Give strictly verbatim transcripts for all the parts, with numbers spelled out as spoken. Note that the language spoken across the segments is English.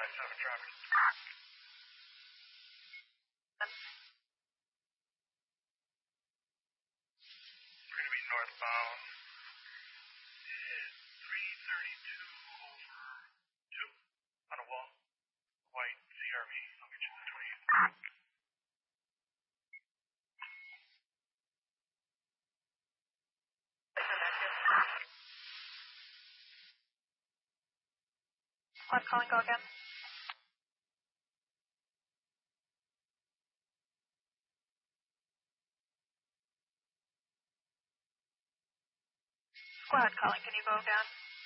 five seven traffic. We're going to be northbound. three thirty-two over two on a wall. White C R V. I'll get you the twenty-eight. Squad calling, go again. Squad calling, can you go again?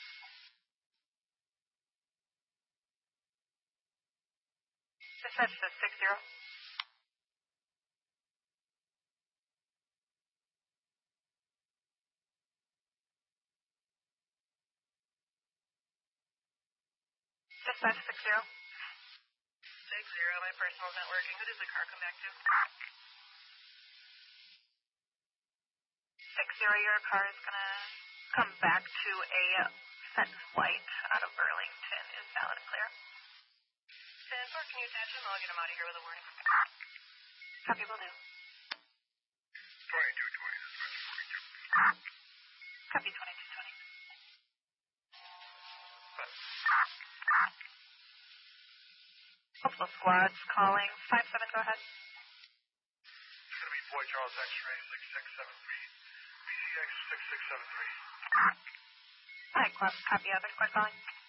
Dispatch says six zero. Dispatch six zero. Six zero, my personal's not working. Who does the car come back to? Six zero, your car is gonna come back to a Fenton White out of Burlington. Is valid and clear? ten four, can you attach him? I'll get him out of here with a warning. Copy, will do. twenty-two twenty. forty-two. Copy, twenty-two twenty. Multiple squads calling. five seven, go ahead. It's going to be Boy Charles X-ray six six seven three. B C X six six seven three. Hi, copy, other squad calling.